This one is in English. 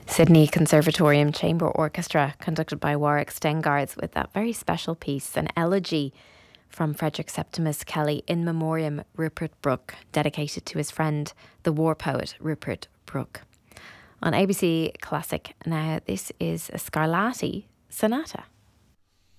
Sydney Conservatorium Chamber Orchestra, conducted by Warwick Stengards, with that very special piece, an elegy from Frederick Septimus Kelly, In Memoriam Rupert Brooke, dedicated to his friend, the war poet Rupert Brooke. On ABC Classic now, this is a Scarlatti Sonata.